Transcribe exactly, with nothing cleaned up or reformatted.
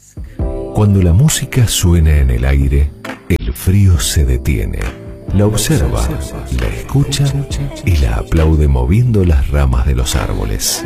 Cuando la música suena en el aire, el frío se detiene. La observa, la escucha y la aplaude moviendo las ramas de los árboles.